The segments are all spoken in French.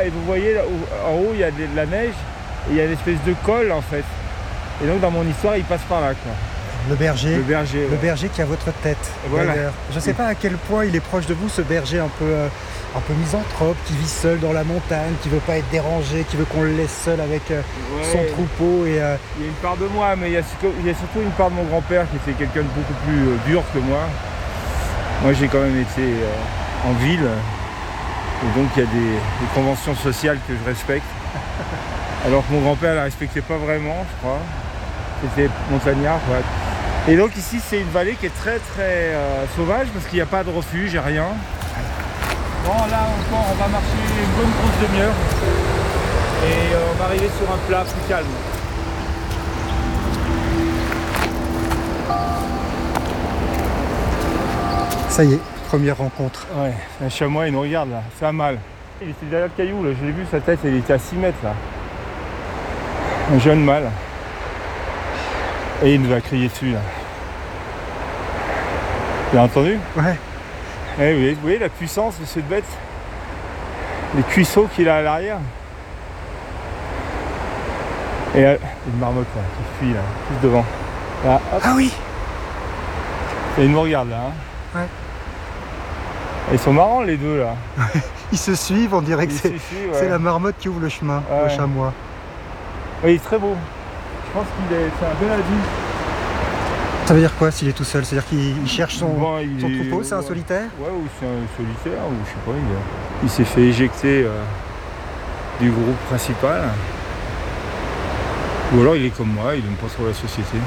et vous voyez là, en haut il y a de la neige, et il y a une espèce de col en fait. Et donc dans mon histoire, il passe par là quoi. Le berger. Le berger. Le Ouais. berger qui a votre tête. Voilà. Je ne sais pas à quel point il est proche de vous, ce berger un peu misanthrope, qui vit seul dans la montagne, qui veut pas être dérangé, qui veut qu'on le laisse seul avec son troupeau. Et, il y a une part de moi, mais il y a surtout une part de mon grand-père qui était quelqu'un de beaucoup plus dur que moi. Moi j'ai quand même été en ville, et donc il y a des conventions sociales que je respecte. Alors que mon grand-père ne la respectait pas vraiment, je crois. C'était montagnard, quoi. Et donc ici c'est une vallée qui est très très sauvage parce qu'il n'y a pas de refuge, il n'y a rien. Bon là encore on va marcher une bonne grosse demi-heure et on va arriver sur un plat plus calme. Ça y est, première rencontre. Ouais, un chamois il nous regarde là, ça a mal. Il était derrière le caillou là, je l'ai vu, sa tête elle était à 6 mètres là. Un jeune mâle. Et il nous a crié dessus là. Tu as entendu? Ouais. Eh, vous voyez la puissance de cette bête? Les cuisseaux qu'il a à l'arrière. Et une marmotte là, qui fuit là, juste devant. Là, hop. Ah oui. Et il nous regarde là. Hein. Ouais. Ils sont marrants les deux là. Ils se suivent, on dirait que Ils c'est se suivent, c'est ouais. la marmotte qui ouvre le chemin, Ouais. le chamois. Oui, il est très beau. Je pense c'est un bel adulte. Ça veut dire quoi s'il est tout seul? C'est-à-dire qu'il cherche son troupeau, c'est un ouais. solitaire? Ouais, ou c'est un solitaire, ou je sais pas, il s'est fait éjecter du groupe principal. Ou alors il est comme moi, il n'aime pas trop la société.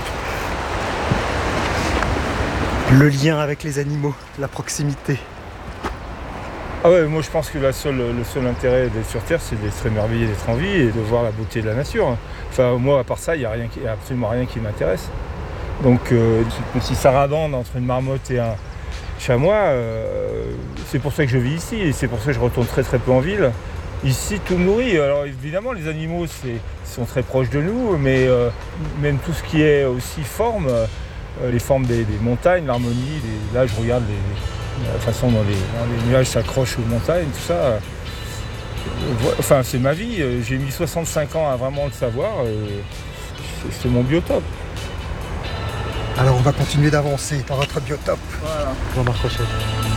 Le lien avec les animaux, la proximité. Ah ouais, moi je pense que le seul intérêt d'être sur Terre, c'est d'être émerveillé d'être en vie et de voir la beauté de la nature. Enfin, moi, à part ça, il n'y a absolument rien qui m'intéresse. Donc, ce petit sarabande entre une marmotte et un chamois, c'est pour ça que je vis ici et c'est pour ça que je retourne très très peu en ville. Ici, tout me nourrit. Alors évidemment, les animaux sont très proches de nous, mais même tout ce qui est aussi forme, les formes des montagnes, l'harmonie, là je regarde la façon dont les nuages s'accrochent aux montagnes, tout ça. Enfin, c'est ma vie. J'ai mis 65 ans à vraiment le savoir. C'est mon biotope. Alors on va continuer d'avancer dans votre biotope. Voilà. Jean-Marc Rochette.